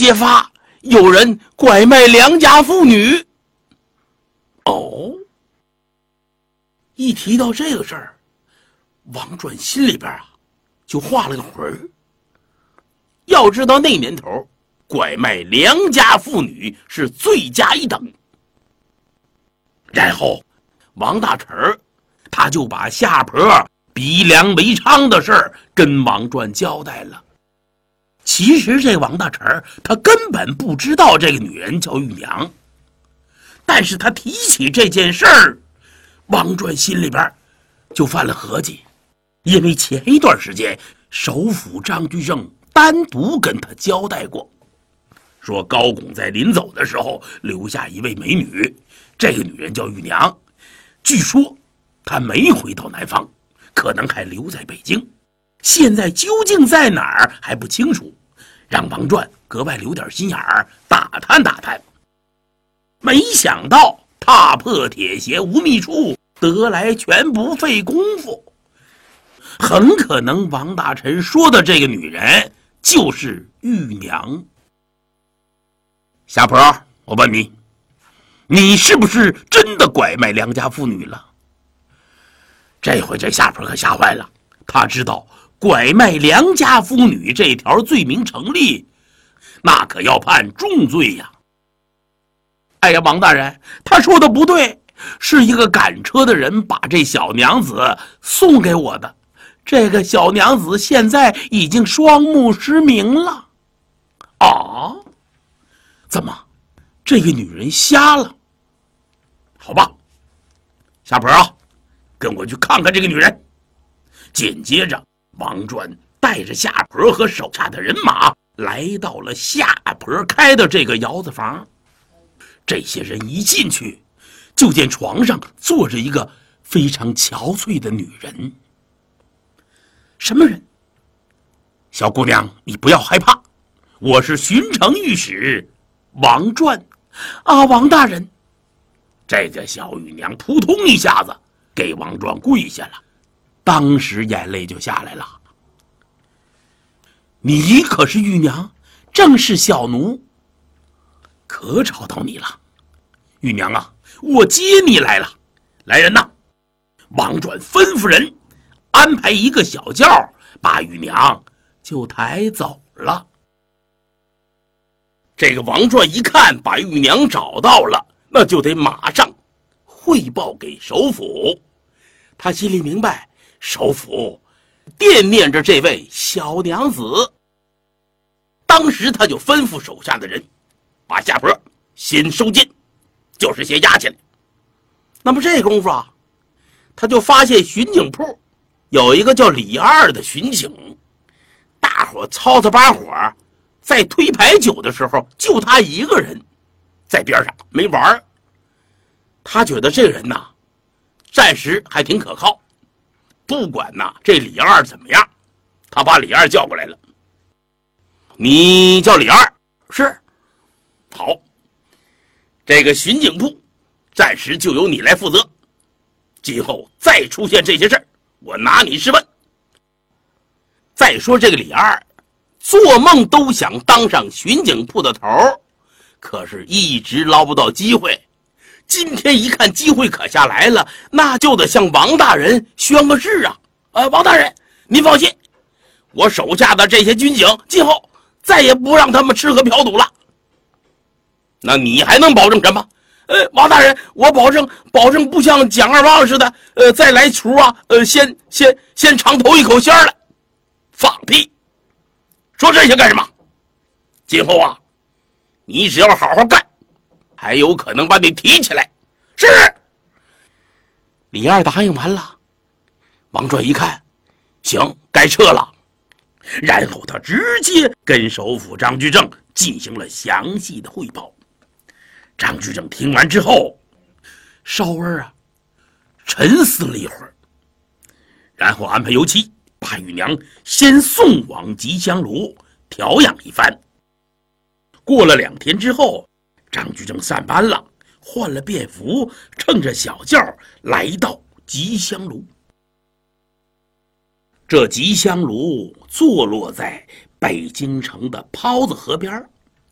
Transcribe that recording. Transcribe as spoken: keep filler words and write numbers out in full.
揭发有人拐卖良家妇女。哦，一提到这个事儿，王传心里边啊就画了个魂儿。要知道那年头，拐卖良家妇女是罪加一等。然后王大臣他就把夏婆逼良为娼的事儿跟王传交代了。其实这王大臣他根本不知道这个女人叫玉娘，但是他提起这件事儿，王传心里边就犯了合计。因为前一段时间首辅张居正单独跟他交代过，说高拱在临走的时候留下一位美女，这个女人叫玉娘，据说她没回到南方，可能还留在北京，现在究竟在哪儿还不清楚，让王传格外留点心眼儿，打探打探。没想到踏破铁鞋无觅处，得来全不费工夫。很可能王大臣说的这个女人就是玉娘。夏婆，我问你，你是不是真的拐卖良家妇女了？这回这夏婆可吓坏了，他知道拐卖良家妇女这条罪名成立，那可要判重罪呀。哎呀，王大人，他说的不对，是一个赶车的人把这小娘子送给我的，这个小娘子现在已经双目失明了。啊？怎么，这个女人瞎了？好吧，夏婆啊，跟我去看看这个女人。紧接着王传带着夏婆和手下的人马来到了夏婆开的这个窑子房。这些人一进去，就见床上坐着一个非常憔悴的女人。什么人？小姑娘，你不要害怕，我是巡城御史王传。啊，王大人。这个小玉娘扑通一下子给王传跪下了，当时眼泪就下来了。你可是玉娘？正是小奴。可找到你了，玉娘啊，我接你来了。来人呐！王传吩咐人安排一个小轿，把玉娘就抬走了。这个王传一看把玉娘找到了，那就得马上汇报给首辅。他心里明白，首辅惦念着这位小娘子。当时他就吩咐手下的人把夏婆先收监，就是先押起来。那么这功夫啊，他就发现巡警铺有一个叫李二的巡警，大伙操操把火在推牌九的时候，就他一个人在边上没玩。他觉得这个人呐，暂时还挺可靠。不管呐这李二怎么样，他把李二叫过来了。你叫李二？是。好，这个巡警部暂时就由你来负责，今后再出现这些事儿，我拿你试问。再说这个李二做梦都想当上巡警部的头，可是一直捞不到机会。今天一看机会可下来了，那就得向王大人宣个誓啊！呃，王大人，您放心，我手下的这些军警今后再也不让他们吃喝嫖赌了。那你还能保证什么？呃，王大人，我保证，保证不像蒋二旺似的，呃，再来厨啊，呃，先先先尝头一口鲜来。放屁！说这些干什么？今后啊，你只要好好干，还有可能把你提起来。是。李二答应完了，王传一看，行，该撤了。然后他直接跟首辅张居正进行了详细的汇报。张居正听完之后，稍微啊沉思了一会儿，然后安排油漆把玉娘先送往吉祥炉调养一番。过了两天之后，张居正散班了，换了便服，乘着小轿来到吉祥炉。这吉祥炉坐落在北京城的泡子河边，